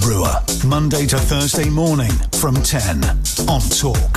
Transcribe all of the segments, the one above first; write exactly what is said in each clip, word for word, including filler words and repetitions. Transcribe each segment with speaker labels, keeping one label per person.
Speaker 1: Brewer, Monday to Thursday morning from ten on Talk.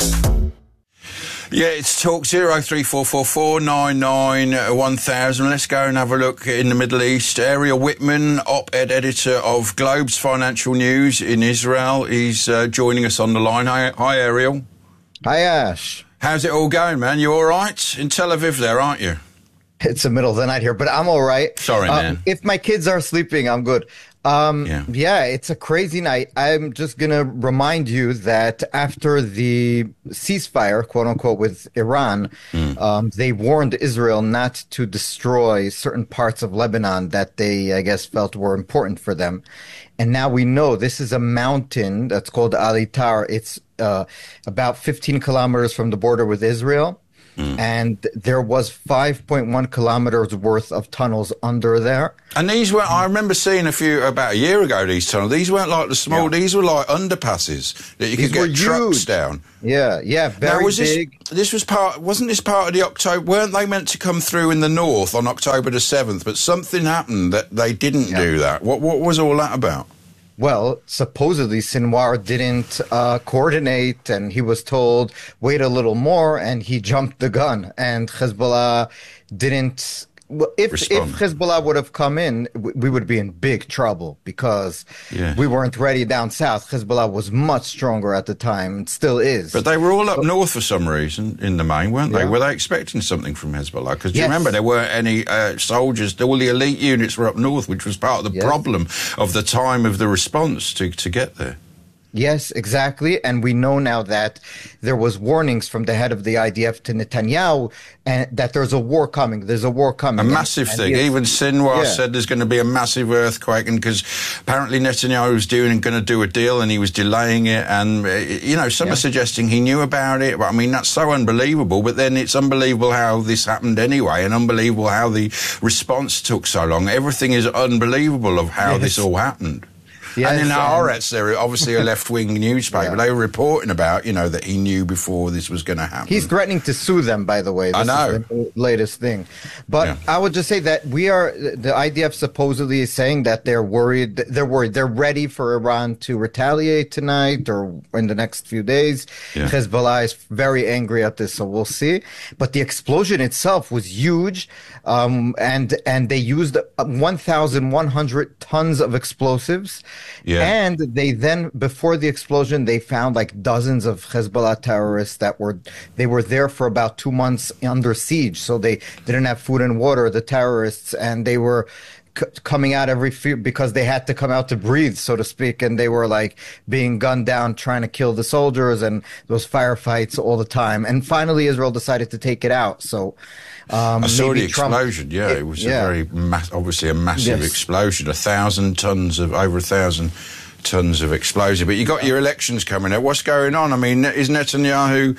Speaker 2: Yeah, it's Talk zero three four four four nine nine one thousand. Let's go and have a look in the Middle East. Ariel Whitman, op-ed editor of Globe's Financial News in Israel, is uh, joining us on the line. Hi, hi, Ariel.
Speaker 3: Hi, Ash.
Speaker 2: How's it all going, man? You all right? In Tel Aviv there, aren't you?
Speaker 3: It's the middle of the night here, but I'm all right.
Speaker 2: Sorry,
Speaker 3: um,
Speaker 2: man.
Speaker 3: If my kids are sleeping, I'm good. Um,
Speaker 2: yeah.
Speaker 3: yeah, it's a crazy night. I'm just going to remind you that after the ceasefire, quote unquote, with Iran, mm. um, they warned Israel not to destroy certain parts of Lebanon that they, I guess, felt were important for them. And now we know this is a mountain that's called Ali Tar. It's uh, about fifteen kilometers from the border with Israel. Mm. And there was five point one kilometers worth of tunnels under there.
Speaker 2: And these were, I remember seeing a few, about a year ago, these tunnels. These weren't like the small, yeah. these were like underpasses that you
Speaker 3: these
Speaker 2: could get trucks
Speaker 3: huge.
Speaker 2: down.
Speaker 3: Yeah, yeah, very
Speaker 2: now, was
Speaker 3: big.
Speaker 2: This, this was part, wasn't this part of the October, weren't they meant to come through in the north on October the seventh? But something happened that they didn't yeah. do that. What, what was all that about?
Speaker 3: Well, supposedly Sinwar didn't uh, coordinate, and he was told, wait a little more, and he jumped the gun. And Hezbollah didn't... Well, if, if Hezbollah would have come in, we would be in big trouble because yeah. we weren't ready down south. Hezbollah was much stronger at the time and still is.
Speaker 2: But they were all up but, north for some reason in the main, weren't they? Yeah. Were they expecting something from Hezbollah? Because do you yes. remember there weren't any uh, soldiers, all the elite units were up north, which was part of the yes. problem of the time of the response to, to get there.
Speaker 3: Yes, exactly. And we know now that there was warnings from the head of the I D F to Netanyahu and that there's a war coming. There's a war coming.
Speaker 2: A massive and, thing. And Even Sinwar yeah. said there's going to be a massive earthquake, and because apparently Netanyahu was doing and going to do a deal and he was delaying it. And, uh, you know, some yeah. are suggesting he knew about it. But I mean, that's so unbelievable. But then it's unbelievable how this happened anyway, and unbelievable how the response took so long. Everything is unbelievable of how yes. this all happened. Yes, and in Haaretz, they're obviously a left-wing newspaper. Yeah. They were reporting about, you know, that he knew before this was going to happen.
Speaker 3: He's threatening to sue them, by the way. This
Speaker 2: I know.
Speaker 3: Is the latest thing. But yeah. I would just say that we are, the I D F supposedly is saying that they're worried, they're worried, they're ready for Iran to retaliate tonight or in the next few days. Yeah. Hezbollah is very angry at this, so we'll see. But the explosion itself was huge, um, and, and they used one thousand one hundred tons of explosives. Yeah. And they then, before the explosion, they found like dozens of Hezbollah terrorists that were, they were there for about two months under siege. So they didn't have food and water, the terrorists, and they were c- coming out every few, because they had to come out to breathe, so to speak. And they were like being gunned down, trying to kill the soldiers, and those firefights all the time. And finally, Israel decided to take it out. So, Um,
Speaker 2: I saw the
Speaker 3: Trump,
Speaker 2: explosion, yeah. It, it was
Speaker 3: yeah.
Speaker 2: a very, ma- obviously a massive
Speaker 3: yes.
Speaker 2: explosion. A thousand tons of, over a thousand tons of explosive. But you got your elections coming up. What's going on? I mean, is Netanyahu,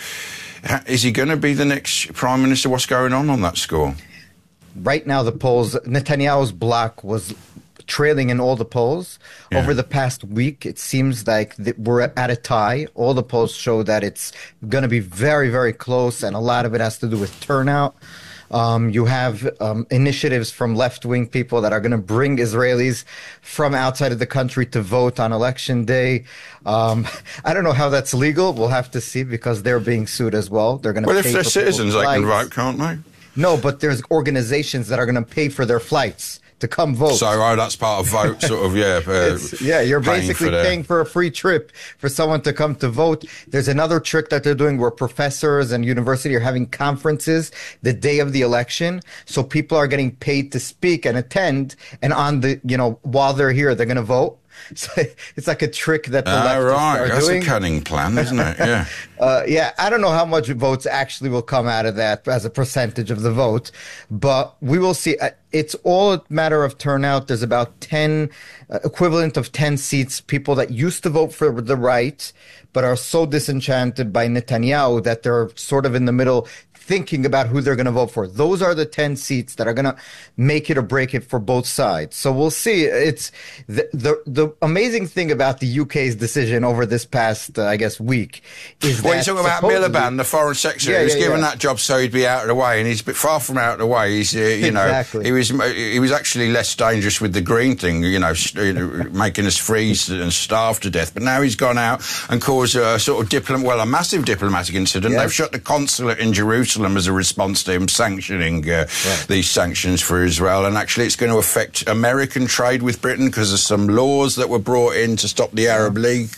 Speaker 2: is he going to be the next prime minister? What's going on on that score?
Speaker 3: Right now, the polls, Netanyahu's bloc was trailing in all the polls. Yeah. Over the past week, it seems like we're at a tie. All the polls show that it's going to be very, very close, and a lot of it has to do with turnout. Um, you have um, initiatives from left-wing people that are going to bring Israelis from outside of the country to vote on election day. Um, I don't know how that's legal. We'll have to see, because they're being sued as well. They're going to
Speaker 2: well,
Speaker 3: pay
Speaker 2: if they're
Speaker 3: for
Speaker 2: citizens, they can
Speaker 3: flights.
Speaker 2: vote, can't they?
Speaker 3: No, but there's organizations that are going to pay for their flights to come vote.
Speaker 2: So, oh, that's part of vote, sort of, yeah. Uh,
Speaker 3: yeah, you're
Speaker 2: paying
Speaker 3: basically
Speaker 2: for
Speaker 3: paying for a free trip for someone to come to vote. There's another trick that they're doing where professors and university are having conferences the day of the election. So people are getting paid to speak and attend, and on the, you know, while they're here, they're going to vote. So it's like a trick that the
Speaker 2: uh,
Speaker 3: leftists
Speaker 2: right.
Speaker 3: are
Speaker 2: That's
Speaker 3: doing.
Speaker 2: That's a cunning plan, isn't it? Yeah.
Speaker 3: uh, yeah. I don't know how much votes actually will come out of that as a percentage of the vote, but we will see. It's all a matter of turnout. There's about ten, uh, equivalent of ten seats, people that used to vote for the right, but are so disenchanted by Netanyahu that they're sort of in the middle, thinking about who they're going to vote for. Those are the ten seats that are going to make it or break it for both sides. So we'll see. It's the the, the amazing thing about the U K's decision over this past, uh, I guess, week is
Speaker 2: well,
Speaker 3: that
Speaker 2: you're talking about Miliband, the foreign secretary,
Speaker 3: yeah,
Speaker 2: who's
Speaker 3: yeah,
Speaker 2: given
Speaker 3: yeah.
Speaker 2: that job so he'd be out of the way, and he's a bit far from out of the way. He's, uh, you
Speaker 3: exactly.
Speaker 2: know, he was he was actually less dangerous with the green thing, you know, making us freeze and starve to death. But now he's gone out and caused a sort of diplomat, well, a massive diplomatic incident.
Speaker 3: Yes.
Speaker 2: They've shut the consulate in Jerusalem as a response to him sanctioning uh, right. these sanctions for Israel, and actually it's going to affect American trade with Britain because of some laws that were brought in to stop the Arab League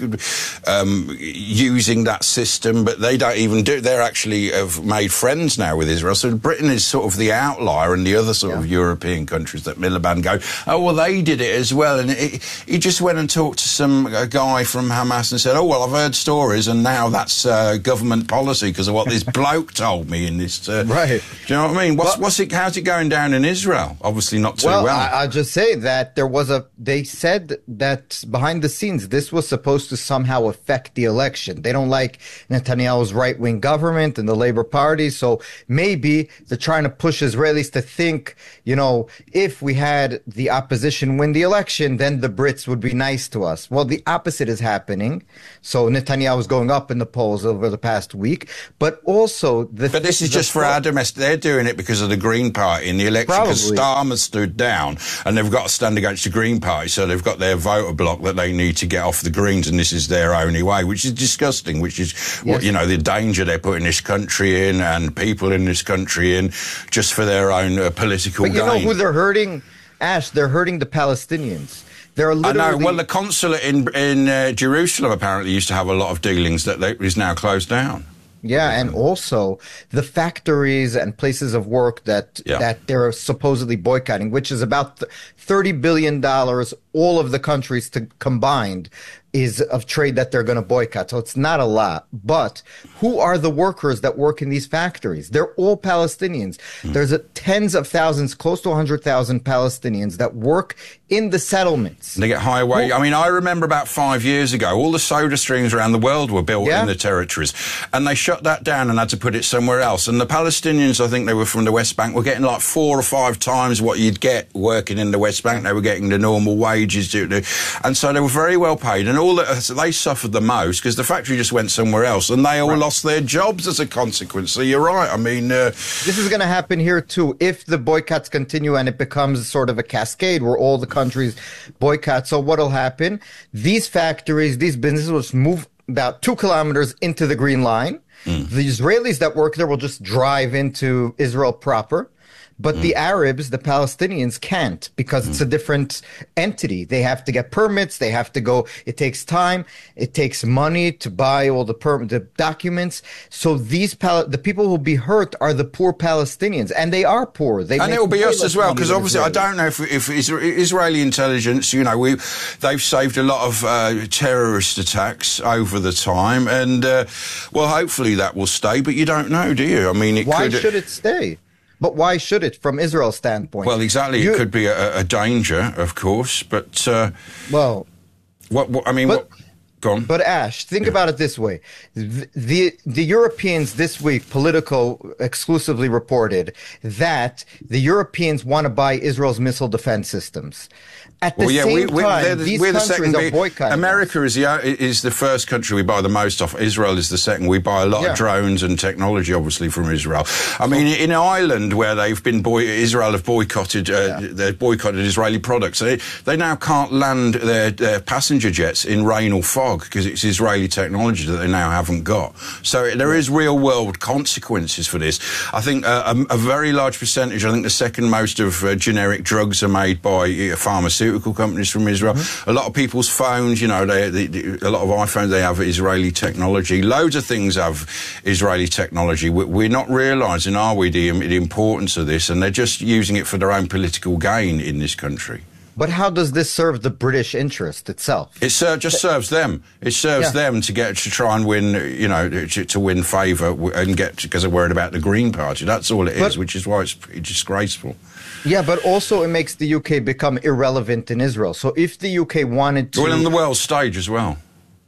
Speaker 2: um, using that system, but they don't even do. They're actually have made friends now with Israel. So Britain is sort of the outlier, and the other sort yeah. of European countries that Miliband go, oh well, they did it as well. And it, he just went and talked to some a guy from Hamas and said, oh well, I've heard stories, and now that's uh, government policy because of what this bloke told me in this. Uh,
Speaker 3: right.
Speaker 2: Do you know what I mean? What's,
Speaker 3: well,
Speaker 2: what's it? How's it going down in Israel? Obviously not too
Speaker 3: well.
Speaker 2: well.
Speaker 3: I, I'll just say that there was a. They said that behind the scenes, this was supposed to somehow affect the election. They don't like Netanyahu's right-wing government and the Labour Party, so maybe they're trying to push Israelis to think, you know, if we had the opposition win the election, then the Brits would be nice to us. Well, the opposite is happening. So Netanyahu is going up in the polls over the past week, but also the.
Speaker 2: But this is just for our domestic. They're doing it because of the Green Party in the election because Starmer stood down, and they've got to stand against the Green Party, so they've got their voter bloc that they need to get off the Greens, and this is their only way, which is disgusting, which is yes. what, you know, the danger they're putting this country in and people in this country in just for their own uh, political
Speaker 3: gain. But you
Speaker 2: gain.
Speaker 3: know who they're hurting, Ash? They're hurting the Palestinians. They're literally...
Speaker 2: I know. Well, the consulate in in uh, Jerusalem apparently used to have a lot of dealings that they, is now closed down.
Speaker 3: Yeah, and also the factories and places of work that yeah. that they're supposedly boycotting, which is about thirty billion dollars, all of the countries to combined, is of trade that they're going to boycott. So it's not a lot. But who are the workers that work in these factories? They're all Palestinians. Mm. There's a, tens of thousands, close to one hundred thousand Palestinians that work in the settlements.
Speaker 2: They get high wage. I mean, I remember about five years ago, all the soda streams around the world were built yeah. in the territories, and they shut that down and had to put it somewhere else. And the Palestinians, I think they were from the West Bank, were getting like four or five times what you'd get working in the West Bank. They were getting the normal wages, and so they were very well paid. And all that, so they suffered the most because the factory just went somewhere else, and they all right. lost their jobs as a consequence. So you're right. I mean, uh,
Speaker 3: this is going to happen here too if the boycotts continue and it becomes sort of a cascade where all the countries boycott. So what'll happen? These factories, these businesses will just move about two kilometers into the Green Line. Mm. The Israelis that work there will just drive into Israel proper. But mm. the Arabs, the Palestinians, can't because mm. it's a different entity. They have to get permits. They have to go. It takes time. It takes money to buy all the per- the documents. So these Pal- the people who will be hurt are the poor Palestinians, and they are poor. They
Speaker 2: and it will be us as well, because obviously I don't know if, if Israeli intelligence, you know, we they've saved a lot of uh, terrorist attacks over the time, and uh, well, hopefully that will stay. But you don't know, do you? I mean, it
Speaker 3: why
Speaker 2: could,
Speaker 3: should it stay? But why should it, from Israel's standpoint?
Speaker 2: Well, exactly. You, it could be a, a danger, of course, but... Uh,
Speaker 3: well...
Speaker 2: What, what I mean,
Speaker 3: but,
Speaker 2: what... Go on.
Speaker 3: But, Ash, think yeah. about it this way. The, the the Europeans this week, Politico exclusively reported that the Europeans want to buy Israel's missile defense systems. At the
Speaker 2: well, yeah,
Speaker 3: same
Speaker 2: we, we,
Speaker 3: time,
Speaker 2: the,
Speaker 3: these
Speaker 2: we're the
Speaker 3: countries
Speaker 2: second
Speaker 3: are boycotting.
Speaker 2: America is the, is the first country we buy the most off. Israel is the second. We buy a lot yeah. of drones and technology, obviously, from Israel. I mean, in Ireland, where they've been boy- Israel have boycotted, uh, yeah. they've boycotted Israeli products. They, they now can't land their, their passenger jets in rain or fog because it's Israeli technology that they now haven't got. So there is real-world consequences for this. I think uh, a, a very large percentage, I think the second most of uh, generic drugs are made by uh, pharmaceuticals companies from Israel. Mm-hmm. A lot of people's phones, you know, they, they, they, a lot of iPhones, they have Israeli technology. Loads of things have Israeli technology. We're, we're not realising, are we, the, the importance of this, and they're just using it for their own political gain in this country.
Speaker 3: But how does this serve the British interest itself?
Speaker 2: It uh, just serves them. It serves yeah. them to get to try and win, you know, to, to win favour and get, because they're worried about the Green Party. That's all it but, is, which is why it's pretty disgraceful.
Speaker 3: Yeah, but also it makes the U K become irrelevant in Israel. So if the U K wanted to...
Speaker 2: Well, on the world stage as well.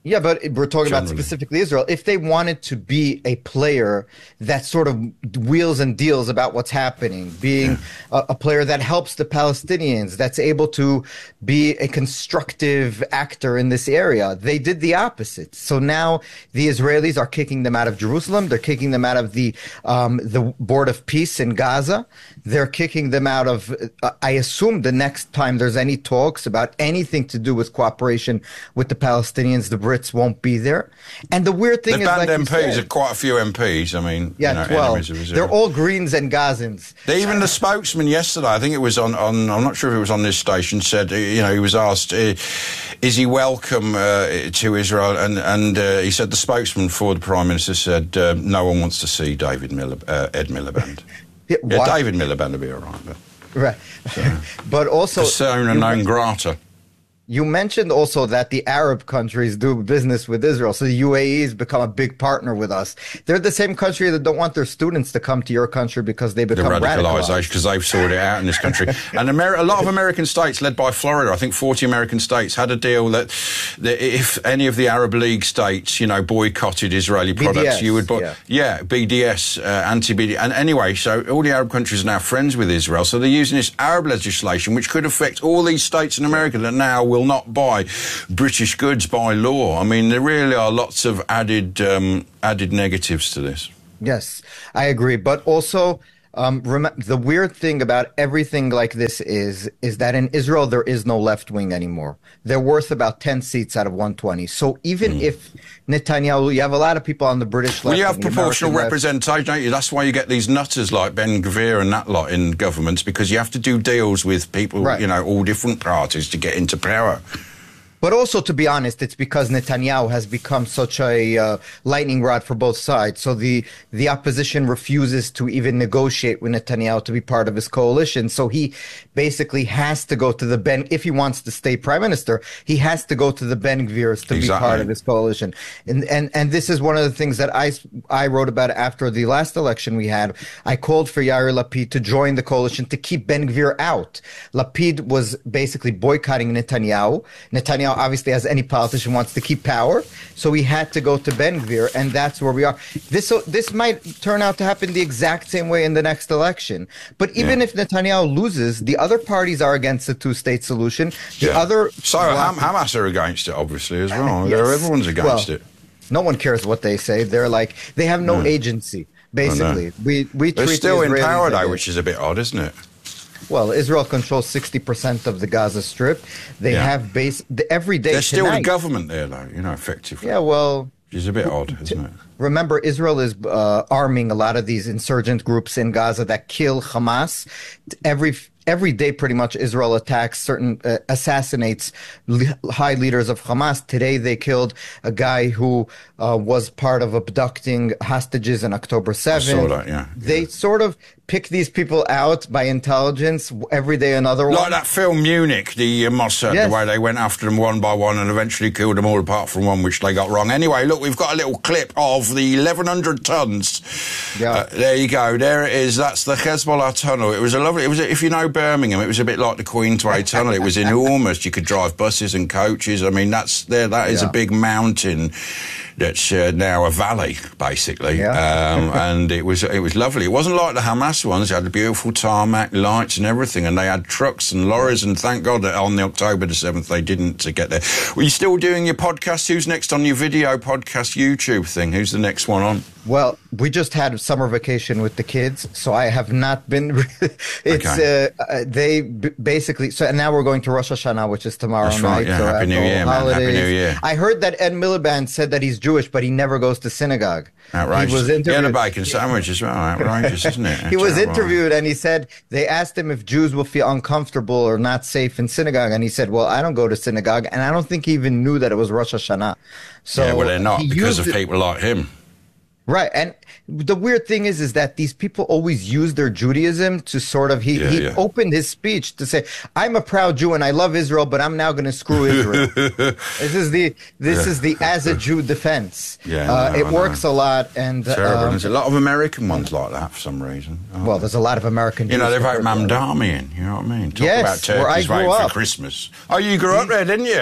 Speaker 3: Yeah, but we're talking
Speaker 2: Generally.
Speaker 3: about specifically Israel. If they wanted to be a player that sort of wheels and deals about what's happening, being yeah. a, a player that helps the Palestinians, that's able to be a constructive actor in this area, they did the opposite. So now the Israelis are kicking them out of Jerusalem. They're kicking them out of the um, the Board of Peace in Gaza. They're kicking them out of, uh, I assume the next time there's any talks about anything to do with cooperation with the Palestinians, the Brits won't be there. And the weird thing
Speaker 2: they
Speaker 3: is,
Speaker 2: banned
Speaker 3: like
Speaker 2: M Ps,
Speaker 3: said,
Speaker 2: are quite a few M Ps. I mean,
Speaker 3: yeah,
Speaker 2: you know,
Speaker 3: twelve.
Speaker 2: enemies of Israel.
Speaker 3: They're all Greens and Gazans.
Speaker 2: They, even the spokesman yesterday, I think it was on, on, I'm not sure if it was on this station, said, you know, he was asked, uh, is he welcome uh, to Israel? And, and uh, he said the spokesman for the Prime Minister said, uh, no one wants to see David Milib- uh, Ed Miliband. yeah, yeah, David Miliband will be all right. But,
Speaker 3: right.
Speaker 2: So,
Speaker 3: but also...
Speaker 2: persona non grata.
Speaker 3: You mentioned also that the Arab countries do business with Israel. So the U A E has become a big partner with us. They're the same country that don't want their students to come to your country because they become
Speaker 2: the radicalization,
Speaker 3: radicalized.
Speaker 2: because they've sorted it out in this country. And Ameri- a lot of American states, led by Florida, I think forty American states, had a deal that, that if any of the Arab League states, you know, boycotted Israeli products,
Speaker 3: B D S,
Speaker 2: you would buy.
Speaker 3: Yeah,
Speaker 2: yeah B D S, uh, anti-B D S. And anyway, so all the Arab countries are now friends with Israel. So they're using this Arab legislation, which could affect all these states in America that now will not buy British goods by law. I mean, there really are lots of added um, added negatives to this.
Speaker 3: Yes, I agree. But also, um, rem- the weird thing about everything like this is is that in Israel there is no left wing anymore. They're worth about ten seats out of one twenty. So even mm. if Netanyahu, you have a lot of people on the British left.
Speaker 2: Well, you have
Speaker 3: and the
Speaker 2: proportional
Speaker 3: American
Speaker 2: representation,
Speaker 3: left.
Speaker 2: don't you? That's why you get these nutters like Ben Gvir and that lot in governments, because you have to do deals with people,
Speaker 3: right.
Speaker 2: you know, all different parties to get into power.
Speaker 3: But also, to be honest, it's because Netanyahu has become such a uh, lightning rod for both sides. So the, the opposition refuses to even negotiate with Netanyahu to be part of his coalition. So he basically has to go to the Ben, if he wants to stay prime minister, he has to go to the Ben Gvirs to
Speaker 2: exactly.
Speaker 3: be part of his coalition. And, and, and this is one of the things that I, I wrote about after the last election we had. I called for Yair Lapid to join the coalition to keep Ben Gvir out. Lapid was basically boycotting Netanyahu. Netanyahu obviously, as any politician, wants to keep power, so he had to go to Ben Gvir, and that's where we are. This so this might turn out to happen the exact same way in the next election. But even yeah. if Netanyahu loses, the other parties are against the two-state solution. The
Speaker 2: yeah.
Speaker 3: other
Speaker 2: so Ham- Hamas are against it, obviously, as well.
Speaker 3: Yes.
Speaker 2: Everyone's against
Speaker 3: well,
Speaker 2: it.
Speaker 3: No one cares what they say. They're like they have no mm. agency. Basically, we we
Speaker 2: They're
Speaker 3: treat
Speaker 2: still
Speaker 3: the
Speaker 2: in
Speaker 3: Israelis
Speaker 2: power, though,
Speaker 3: like
Speaker 2: which is a bit odd, isn't it?
Speaker 3: Well, Israel controls sixty percent of the Gaza Strip. They yeah. have base every day.
Speaker 2: There's still
Speaker 3: tonight,
Speaker 2: the government there, though, you know, effectively.
Speaker 3: Yeah, well...
Speaker 2: Which is a bit odd, isn't it?
Speaker 3: Remember, Israel is uh, arming a lot of these insurgent groups in Gaza that kill Hamas. Every every day, pretty much, Israel attacks certain, uh, assassinates li- high leaders of Hamas. Today, they killed a guy who uh, was part of abducting hostages on October seventh.
Speaker 2: I saw that, yeah.
Speaker 3: They
Speaker 2: yeah.
Speaker 3: sort of pick these people out by intelligence. Every day, another one.
Speaker 2: Like that film Munich, the uh, Mossad, yes. the way they went after them one by one and eventually killed them all apart from one, which they got wrong. Anyway, look, we've got a little clip of the eleven hundred tons.
Speaker 3: Yeah.
Speaker 2: Uh, there you go. There it is. That's the Hezbollah tunnel. It was a lovely, it was, if you know Birmingham, it was a bit like the Queensway tunnel. It was enormous. You could drive buses and coaches. I mean, that's there. That is
Speaker 3: yeah.
Speaker 2: a big mountain that's uh, now a valley, basically.
Speaker 3: Yeah.
Speaker 2: Um, and it was it was lovely. It wasn't like the Hamas ones. They had the beautiful tarmac, lights and everything, and they had trucks and lorries, and thank God that on the October the seventh they didn't to get there. Were you still doing your podcast? Who's next on your video podcast YouTube thing? Who's the next one on?
Speaker 3: Well, we just had summer vacation with the kids, so I have not been. it's
Speaker 2: okay.
Speaker 3: uh, they b- basically. So and now we're going to Rosh Hashanah, which is tomorrow
Speaker 2: That's
Speaker 3: night.
Speaker 2: Right, yeah.
Speaker 3: So
Speaker 2: Happy New Year, man. Happy New Year.
Speaker 3: I heard that Ed Miliband said that he's Jewish, but he never goes to synagogue.
Speaker 2: Outrageous.
Speaker 3: He was interviewed.
Speaker 2: Yeah, the bacon sandwich as well. Outrageous, isn't it?
Speaker 3: He was interviewed, and he said they asked him if Jews will feel uncomfortable or not safe in synagogue, and he said, "Well, I don't go to synagogue," and I don't think he even knew that it was Rosh Hashanah. So
Speaker 2: yeah, well, they're not because of
Speaker 3: it.
Speaker 2: people like him.
Speaker 3: Right, and the weird thing is, is that these people always use their Judaism to sort of. He,
Speaker 2: yeah,
Speaker 3: he
Speaker 2: yeah.
Speaker 3: opened his speech to say, "I'm a proud Jew and I love Israel, but I'm now going to screw Israel." this is the this
Speaker 2: yeah.
Speaker 3: is the as a Jew defense.
Speaker 2: Yeah,
Speaker 3: uh,
Speaker 2: no,
Speaker 3: it works a lot, and
Speaker 2: terrible.
Speaker 3: Um,
Speaker 2: there's a lot of American ones like that for some reason.
Speaker 3: Well, there's a lot of American.
Speaker 2: You
Speaker 3: Jews
Speaker 2: know, they've had
Speaker 3: that.
Speaker 2: Mamdani in. You know what I mean? Talk
Speaker 3: yes,
Speaker 2: about
Speaker 3: where I
Speaker 2: turkeys
Speaker 3: grew
Speaker 2: waiting
Speaker 3: up.
Speaker 2: for Christmas. Oh, you grew up there, didn't you?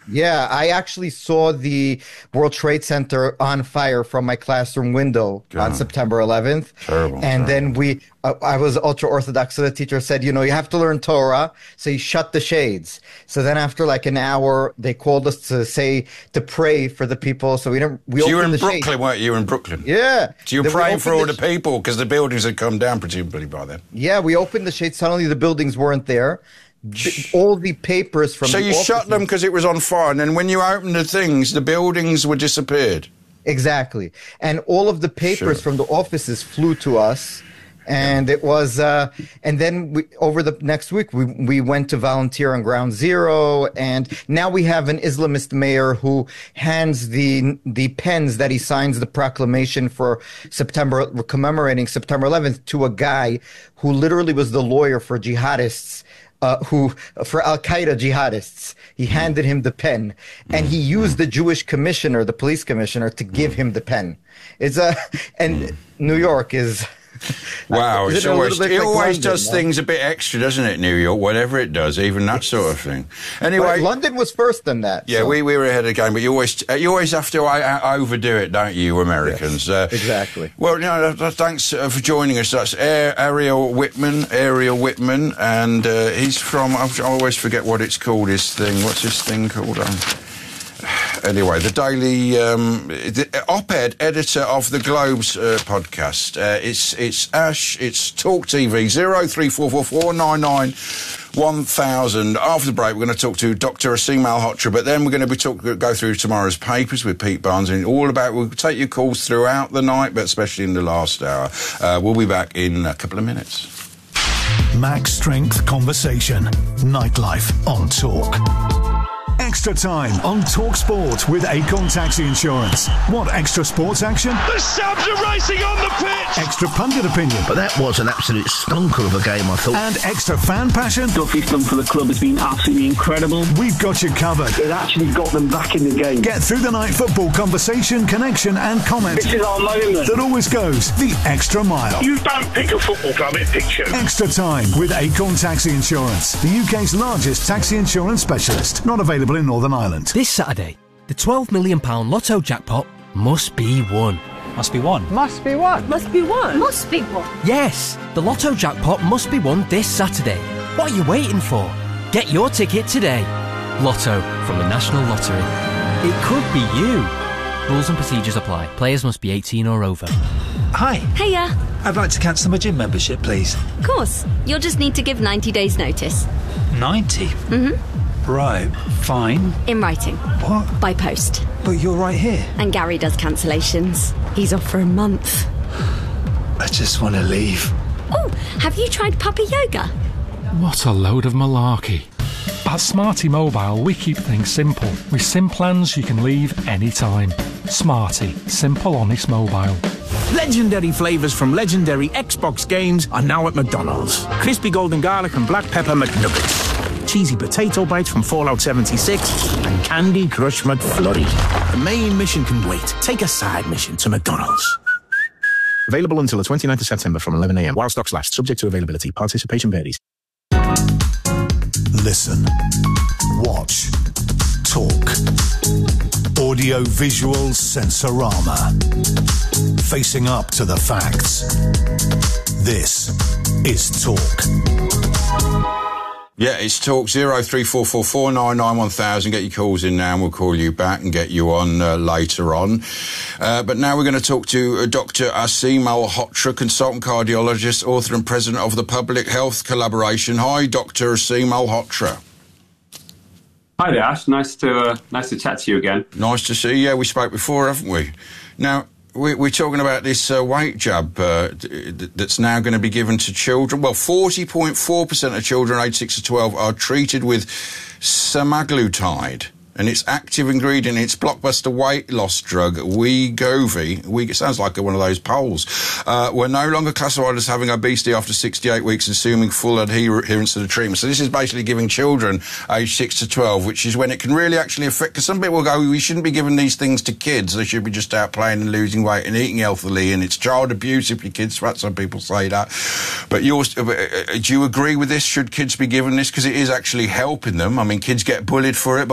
Speaker 3: Yeah, I actually saw the World Trade Center on fire from my classroom window God. on September eleventh.
Speaker 2: Terrible.
Speaker 3: And
Speaker 2: terrible.
Speaker 3: then we, uh, I was ultra-Orthodox, so the teacher said, you know, you have to learn Torah, so he shut the shades. So then after like an hour, they called us to say, to pray for the people, so we didn't, we
Speaker 2: so
Speaker 3: opened
Speaker 2: you were in
Speaker 3: the
Speaker 2: Brooklyn,
Speaker 3: shades.
Speaker 2: weren't you? You were in Brooklyn?
Speaker 3: Yeah.
Speaker 2: So you were
Speaker 3: Then we
Speaker 2: praying for all
Speaker 3: opened
Speaker 2: the people, because the buildings had come down presumably by then.
Speaker 3: Yeah, we opened the shades, suddenly the buildings weren't there. The, all the papers from
Speaker 2: so
Speaker 3: the
Speaker 2: you
Speaker 3: offices,
Speaker 2: shut them because it was on fire, and then when you opened the things, the buildings were disappeared.
Speaker 3: Exactly, and all of the papers
Speaker 2: Sure.
Speaker 3: from the offices flew to us, and it was. Uh, and then we, over the next week, we we went to volunteer on Ground Zero, and now we have an Islamist mayor who hands the the pens that he signs the proclamation for September, commemorating September eleventh, to a guy who literally was the lawyer for jihadists. Uh, who, for Al-Qaeda jihadists, he handed him the pen, and he used the Jewish commissioner, the police commissioner, to give him the pen. It's a, and New York is...
Speaker 2: Wow,
Speaker 3: Isn't
Speaker 2: it's
Speaker 3: it a
Speaker 2: always,
Speaker 3: little bit
Speaker 2: it
Speaker 3: like
Speaker 2: always
Speaker 3: London,
Speaker 2: does
Speaker 3: no?
Speaker 2: things a bit extra, doesn't it, New York? Whatever it does, even that sort of thing. Anyway,
Speaker 3: But London was first in that.
Speaker 2: yeah,
Speaker 3: so.
Speaker 2: we, we were ahead of the game, but you always you always have to uh, overdo it, don't you, Americans?
Speaker 3: Yes,
Speaker 2: uh,
Speaker 3: exactly.
Speaker 2: Well, no, no, thanks uh, for joining us. That's A- Ariel Whitman, Ariel Whitman, and uh, he's from. I always forget what it's called. His thing. What's his thing called? Um, Anyway, the daily um, the op-ed editor of the Globe's uh, podcast. Uh, it's it's Ash. It's Talk T V zero three four four four nine nine one thousand. After the break, we're going to talk to Doctor Asim Malhotra, but then we're going to be talk, go through tomorrow's papers with Pete Barnes, and all about. We'll take your calls throughout the night, but especially in the last hour. Uh, we'll be back in a couple of minutes.
Speaker 1: Max Strength Conversation. Nightlife on Talk. Extra time on Talk Sport with Acorn Taxi Insurance. Want extra sports action?
Speaker 4: The Sabs are racing on the pitch!
Speaker 1: Extra pundit opinion?
Speaker 5: But that was an absolute stonker of a game, I thought.
Speaker 1: And extra fan passion?
Speaker 6: Stuff he's done for the club has been absolutely incredible.
Speaker 1: We've got you covered.
Speaker 6: It actually got them back in the game.
Speaker 1: Get through the night football conversation, connection and comment
Speaker 6: This is our moment.
Speaker 1: that always goes the extra mile.
Speaker 4: You don't pick a football club, it picks you.
Speaker 1: Extra time with Acorn Taxi Insurance, the U K's largest taxi insurance specialist. Not available in Northern Ireland.
Speaker 7: This Saturday, the twelve million pounds Lotto jackpot must be won.
Speaker 8: Must be won.
Speaker 9: Must be what?
Speaker 10: Must be one. Must be one.
Speaker 7: Yes, the Lotto jackpot must be won this Saturday. What are you waiting for? Get your ticket today. Lotto from the National Lottery. It could be you. Rules and procedures apply. Players must be eighteen or over.
Speaker 8: Hi.
Speaker 10: Hiya.
Speaker 8: I'd like to cancel my gym membership, please.
Speaker 10: Of course. You'll just need to give ninety days notice.
Speaker 8: ninety?
Speaker 10: Mm-hmm.
Speaker 8: Right, fine.
Speaker 10: In writing.
Speaker 8: What?
Speaker 10: By post.
Speaker 8: But you're right here.
Speaker 10: And Gary does cancellations. He's off for a month.
Speaker 8: I just want to leave.
Speaker 10: Oh, have you tried puppy yoga?
Speaker 11: What a load of malarkey. At Smarty Mobile, we keep things simple. With SIM plans you can leave anytime. Smarty. Simple, honest mobile.
Speaker 12: Legendary flavours from legendary Xbox games are now at McDonald's. Crispy golden garlic and black pepper McNuggets. Cheesy potato bites from Fallout seventy-six. And Candy Crush McFlurry. The main mission can wait. Take a side mission to McDonald's. Available until the twenty-ninth of September from eleven a.m. while stocks last. Subject to availability. Participation varies.
Speaker 1: Listen. Watch. Talk. Audio visual sensorama. Facing up to the facts. This is Talk.
Speaker 2: Yeah, it's Talk zero three four four four nine nine one thousand. Get your calls in now and we'll call you back and get you on uh, later on. Uh, but now we're going to talk to uh, Doctor Asim Malhotra, consultant cardiologist, author and president of the Public Health Collaboration. Hi, Doctor Asim Malhotra.
Speaker 13: Hi there, Ash. Nice to uh, nice to chat to you again.
Speaker 2: Nice to see you. Yeah, we spoke before, haven't we? Now, we, we're talking about this uh, weight jab uh, that's now going to be given to children. Well, forty point four percent of children aged six to twelve are treated with semaglutide. And its active ingredient, its blockbuster weight loss drug, Wegovy, we, it sounds like one of those polls, uh, we're no longer classified as having obesity after sixty-eight weeks, assuming full adherence to the treatment. So this is basically giving children aged six to twelve, which is when it can really actually affect, because some people will go, we shouldn't be giving these things to kids. They should be just out playing and losing weight and eating healthily, and it's child abuse if your kid's fat. Some people say that. But yours, uh, do you agree with this? Should kids be given this? Because it is actually helping them. I mean, kids get bullied for it, but also obviously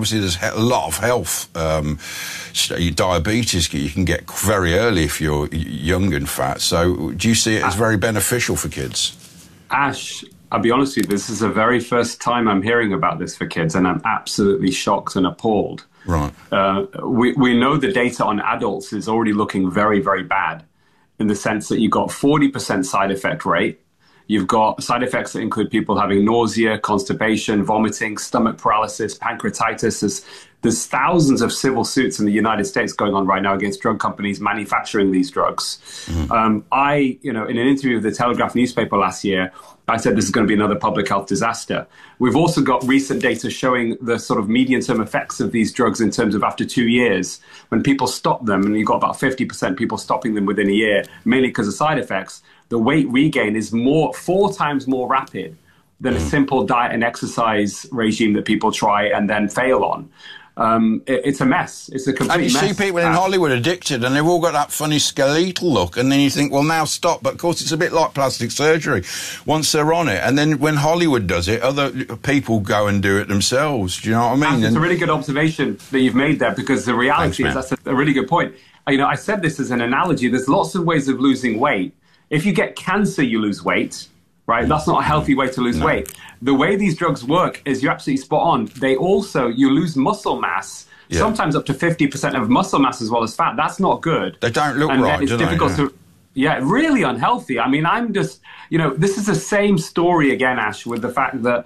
Speaker 2: obviously there's a lot of health, um, diabetes you can get very early if you're young and fat. So do you see it as very beneficial for kids?
Speaker 13: Ash, I'll be honest with you, this is the very first time I'm hearing about this for kids, and I'm absolutely shocked and appalled.
Speaker 2: Right.
Speaker 13: Uh, we, we know the data on adults is already looking very, very bad in the sense that you've got forty percent side effect rate. You've got side effects that include people having nausea, constipation, vomiting, stomach paralysis, pancreatitis. There's, there's thousands of civil suits in the United States going on right now against drug companies manufacturing these drugs. Mm-hmm. um, I, you know, in an interview with the Telegraph newspaper last year, I said this is going to be another public health disaster. We've also got recent data showing the sort of medium-term effects of these drugs in terms of after two years, when people stop them, and you've got about fifty percent people stopping them within a year, mainly because of side effects, the weight regain is more, four times more rapid than a simple diet and exercise regime that people try and then fail on. Um, it, it's a mess. It's a complete mess.
Speaker 2: And you
Speaker 13: mess.
Speaker 2: see people in Hollywood addicted, and they've all got that funny skeletal look, and then you think, well, now stop. But, of course, it's a bit like plastic surgery once they're on it. And then when Hollywood does it, other people go and do it themselves. Do you know what I mean?
Speaker 13: And it's
Speaker 2: and
Speaker 13: a really good observation that you've made there, because the reality
Speaker 2: Thanks,
Speaker 13: is that's a, a really good point. You know, I said this as an analogy. There's lots of ways of losing weight. If you get cancer, you lose weight. Right? That's not a healthy way to lose no. weight. The way these drugs work is you're absolutely spot on. They also, you lose muscle mass, yeah. sometimes up to fifty percent of muscle mass as well as fat. That's not good.
Speaker 2: They don't look
Speaker 13: and
Speaker 2: right,
Speaker 13: it's
Speaker 2: do
Speaker 13: difficult
Speaker 2: they? Yeah.
Speaker 13: to, yeah, really unhealthy. I mean, I'm just, you know, this is the same story again, Ash, with the fact that